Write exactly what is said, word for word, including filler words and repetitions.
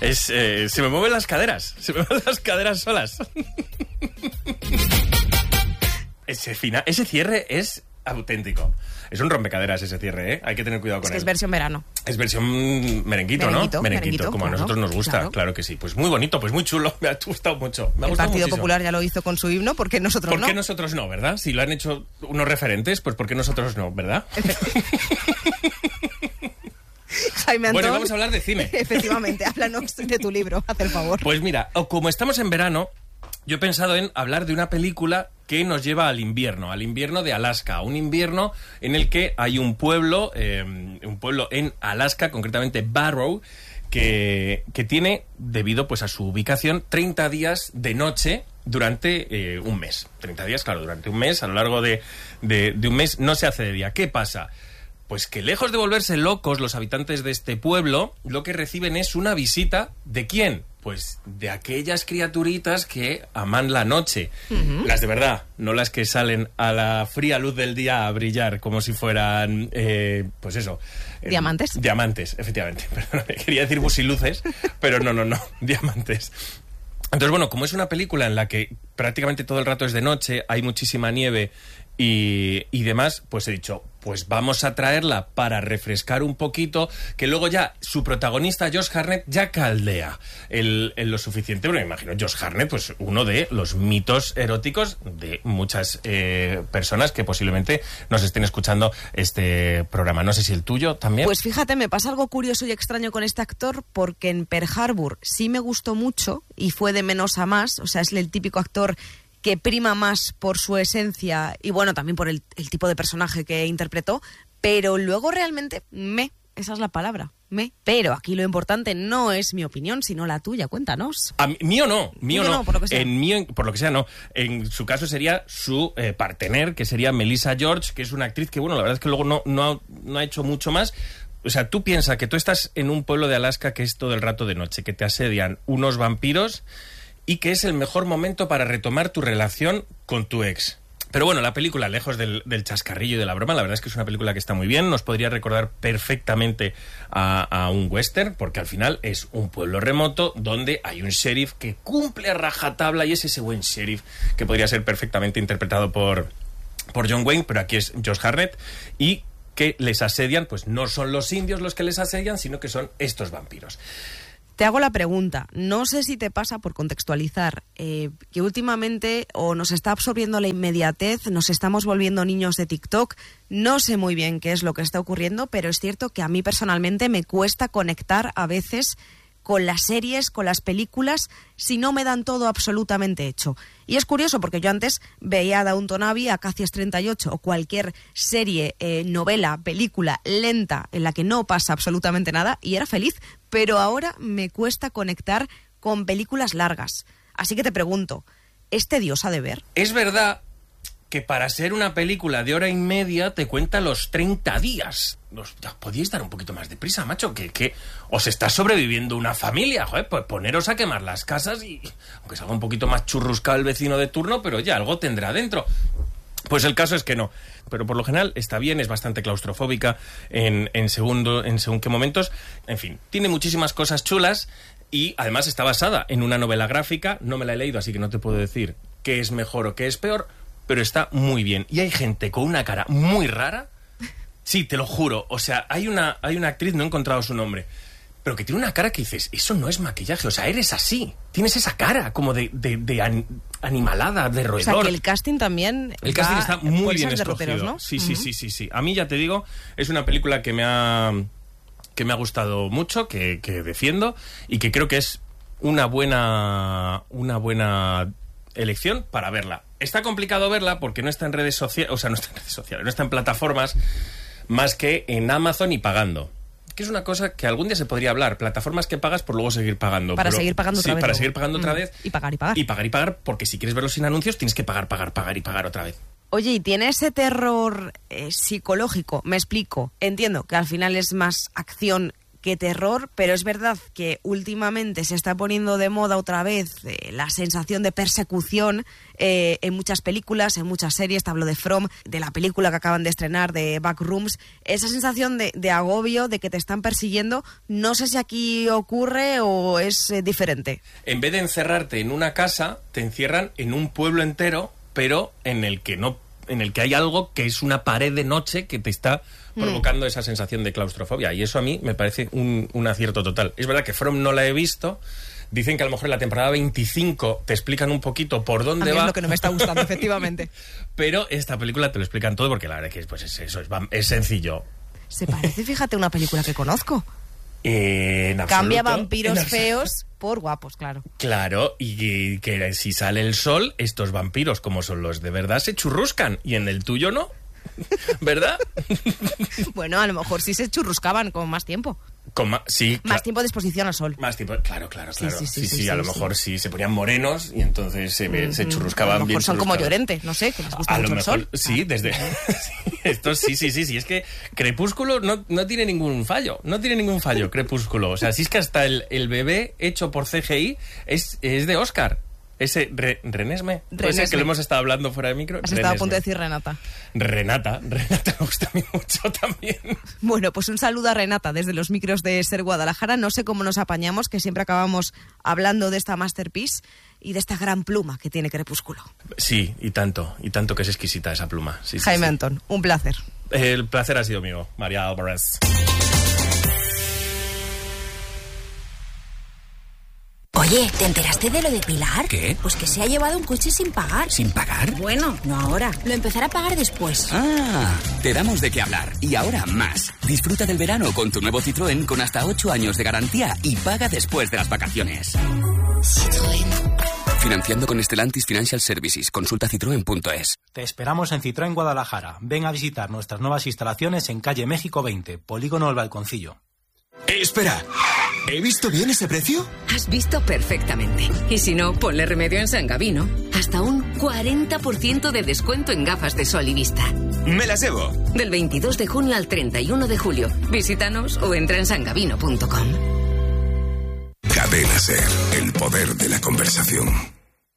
Es, eh, se me mueven las caderas, se me mueven las caderas solas. Ese final, ese cierre es auténtico. Es un rompecaderas ese cierre, ¿eh? Hay que tener cuidado con es que él. Es versión verano. Es versión merenguito, merenguito ¿no? Merenguito, merenguito como claro, a nosotros nos gusta, claro. claro. claro que sí. Pues muy bonito, pues muy chulo. Me ha gustado mucho. Me ha El gustado Partido muchísimo. Popular ya lo hizo con su himno, ¿por qué nosotros ¿Por no? ¿Por qué nosotros no, verdad? Si lo han hecho unos referentes, pues ¿por qué nosotros no, verdad? Jaime Antón. Bueno, vamos a hablar de cine. Efectivamente, háblanos de tu libro, haz el favor. Pues mira, como estamos en verano, yo he pensado en hablar de una película que nos lleva al invierno, al invierno de Alaska, un invierno en el que hay un pueblo, eh, un pueblo en Alaska, concretamente Barrow, que, que tiene, debido pues a su ubicación, treinta días de noche durante eh, un mes. treinta días, claro, durante un mes, a lo largo de, de, de un mes no se hace de día. ¿Qué pasa? Pues que lejos de volverse locos los habitantes de este pueblo, lo que reciben es una visita ¿de quién? Pues de aquellas criaturitas que aman la noche. Uh-huh. Las de verdad, no las que salen a la fría luz del día a brillar como si fueran, eh, pues eso. Eh, ¿Diamantes? Diamantes, efectivamente. Perdóname, quería decir busiluces, pero no, no, no, diamantes. Entonces, bueno, como es una película en la que prácticamente todo el rato es de noche, hay muchísima nieve y, y demás, pues he dicho, pues vamos a traerla para refrescar un poquito, que luego ya su protagonista, Josh Hartnett, ya caldea el, el lo suficiente. Bueno, me imagino, Josh Hartnett, pues uno de los mitos eróticos de muchas eh, personas que posiblemente nos estén escuchando este programa. No sé si el tuyo también. Pues fíjate, me pasa algo curioso y extraño con este actor, porque en Pearl Harbor sí me gustó mucho y fue de menos a más, o sea, es el típico actor que prima más por su esencia y bueno, también por el, el tipo de personaje que interpretó, pero luego realmente me, esa es la palabra, me. Pero aquí lo importante no es mi opinión, sino la tuya, cuéntanos. A mí, mío no, mío no, no por lo que sea. En mío, por lo que sea no. En su caso sería su eh, partener, que sería Melissa George, que es una actriz que bueno, la verdad es que luego no, no, ha, no ha hecho mucho más. O sea, tú piensas que tú estás en un pueblo de Alaska que es todo el rato de noche, que te asedian unos vampiros y que es el mejor momento para retomar tu relación con tu ex. Pero bueno, la película, lejos del, del chascarrillo y de la broma, la verdad es que es una película que está muy bien, nos podría recordar perfectamente a, a un western, porque al final es un pueblo remoto donde hay un sheriff que cumple a rajatabla y es ese buen sheriff que podría ser perfectamente interpretado por, por John Wayne, pero aquí es Josh Hartnett, y que les asedian, pues no son los indios los que les asedian, sino que son estos vampiros. Te hago la pregunta, no sé si te pasa, por contextualizar, eh, que últimamente o nos está absorbiendo la inmediatez, nos estamos volviendo niños de TikTok, no sé muy bien qué es lo que está ocurriendo, pero es cierto que a mí personalmente me cuesta conectar a veces con las series, con las películas, si no me dan todo absolutamente hecho. Y es curioso porque yo antes veía a Downton Abbey, Acacias treinta y ocho o cualquier serie, eh, novela, película lenta en la que no pasa absolutamente nada y era feliz, pero ahora me cuesta conectar con películas largas. Así que te pregunto, ¿es tediosa de ver? Es verdad que para ser una película de hora y media te cuenta los treinta días. Os, ya, podíais dar un poquito más de prisa, macho, que, que os está sobreviviendo una familia, joder, pues poneros a quemar las casas y, aunque salga un poquito más churruscado el vecino de turno, pero ya algo tendrá dentro. Pues el caso es que no, pero por lo general está bien, es bastante claustrofóbica en, en, segundo, en según qué momentos, en fin, tiene muchísimas cosas chulas y además está basada en una novela gráfica, no me la he leído, así que no te puedo decir qué es mejor o qué es peor, pero está muy bien. Y hay gente con una cara muy rara, sí, te lo juro, o sea, hay una, hay una actriz, no he encontrado su nombre, pero que tiene una cara que dices, eso no es maquillaje, o sea, eres así, tienes esa cara como de, de, de an, animalada, de roedor. O sea, que el casting también... El casting está muy bien escogido, ¿no? Sí, sí, uh-huh. sí, sí, sí. A mí, ya te digo, es una película que me ha, que me ha gustado mucho, que, que defiendo, y que creo que es una buena, una buena elección para verla. Está complicado verla porque no está en redes sociales, o sea, no está en redes sociales, no está en plataformas más que en Amazon y pagando. Que es una cosa que algún día se podría hablar. Plataformas que pagas por luego seguir pagando. Para pero, seguir pagando otra sí, vez. para seguir pagando otra mm. vez. Y pagar y pagar. Y pagar y pagar, porque si quieres verlo sin anuncios tienes que pagar, pagar, pagar y pagar otra vez. Oye, ¿y tiene ese terror eh, psicológico? Me explico. Entiendo que al final es más acción que terror, pero es verdad que últimamente se está poniendo de moda otra vez eh, la sensación de persecución eh, en muchas películas, en muchas series. Te hablo de From, de la película que acaban de estrenar, de Backrooms. Esa sensación de, de agobio, de que te están persiguiendo, no sé si aquí ocurre o es eh, diferente. En vez de encerrarte en una casa, te encierran en un pueblo entero, pero en el que no, en el que hay algo que es una pared de noche que te está provocando mm. esa sensación de claustrofobia, y eso a mí me parece un, un acierto total. Es verdad que From no la he visto, dicen que a lo mejor en la temporada veinticinco te explican un poquito por dónde a mí va. Es lo que no me está gustando, efectivamente. Pero esta película te lo explican todo, porque la verdad es que pues es, eso es, es sencillo. Se parece, fíjate, a una película que conozco. Eh, en absoluto, Cambia vampiros en feos por guapos, claro. Claro, y que si sale el sol, estos vampiros, como son los de verdad, se churruscan, y en el tuyo no. ¿Verdad? Bueno, a lo mejor sí se churruscaban con más tiempo. Con ma- sí, más cla- tiempo de exposición al sol. Más tiempo, claro, claro, claro. Sí, sí, sí, sí, sí, sí sí a lo sí. mejor sí se ponían morenos y entonces se, mm-hmm. se churruscaban bien. A lo mejor bien son como Llorente, no sé, que les gusta a mucho lo el mejor, sol. Sí, ah. desde sí, esto sí, sí, sí, sí. Es que Crepúsculo no, no tiene ningún fallo, no tiene ningún fallo Crepúsculo. O sea, si es que hasta el, el bebé hecho por C G I es, es de Oscar. Ese Re, Renesme, puede ser que lo hemos estado hablando fuera de micro. Has Renesme. Estado a punto de decir Renata. Renata, Renata me gusta a mí mucho también. Bueno, pues un saludo a Renata desde los micros de Ser Guadalajara. No sé cómo nos apañamos, que siempre acabamos hablando de esta masterpiece y de esta gran pluma que tiene Crepúsculo. Sí, y tanto, y tanto que es exquisita esa pluma. Sí, sí, Jaime sí. Antón, un placer. El placer ha sido mío, María Álvarez. Oye, ¿te enteraste de lo de Pilar? ¿Qué? Pues que se ha llevado un coche sin pagar. ¿Sin pagar? Bueno, no ahora. Lo empezará a pagar después. Ah, te damos de qué hablar. Y ahora más. Disfruta del verano con tu nuevo Citroën con hasta ocho años de garantía y paga después de las vacaciones. Citroën. Financiando con Stellantis Financial Services. Consulta citroen punto es. Te esperamos en Citroën Guadalajara. Ven a visitar nuestras nuevas instalaciones en calle México veinte, Polígono El Balconcillo. Eh, espera, ¿he visto bien ese precio? Has visto perfectamente. Y si no, ponle remedio en San Gabino. Hasta un cuarenta por ciento de descuento en gafas de sol y vista. Me las llevo. Del veintidós de junio al treinta y uno de julio. Visítanos o entra en sangabino punto com. Cadena Ser, el poder de la conversación.